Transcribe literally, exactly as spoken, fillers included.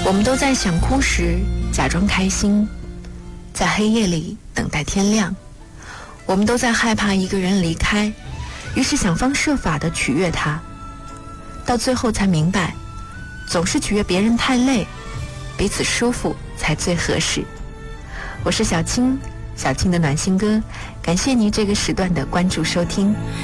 我们都在想哭时假装开心，在黑夜里等待天亮。我们都在害怕一个人离开，于是想方设法地取悦他，到最后才明白，总是取悦别人太累，彼此舒服才最合适。我是小青，小青的暖心歌，感谢你这个时段的关注收听。